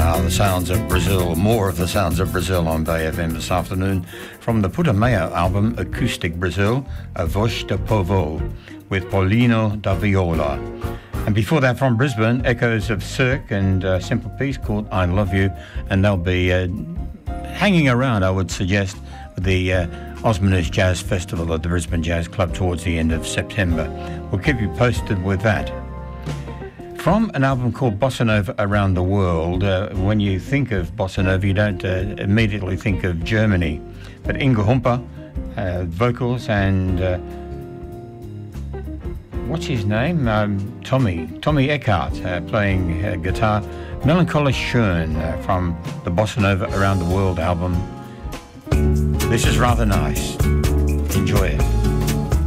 The sounds of Brazil, more of the sounds of Brazil on Bay FM this afternoon from the Putumayo album Acoustic Brazil, A Voz de Povo, with Paulino da Viola. And before that, from Brisbane, echoes of Cirque and a simple piece called I Love You, and they'll be hanging around, I would suggest, with the Osmonders Jazz Festival at the Brisbane Jazz Club towards the end of September. We'll keep you posted with that. From an album called Bossa Nova Around the World, when you think of Bossa Nova, you don't immediately think of Germany. But Inge Humper, vocals, and what's his name? Tommy Eckhart playing guitar. Melancholisch Schön from the Bossa Nova Around the World album. This is rather nice. Enjoy it.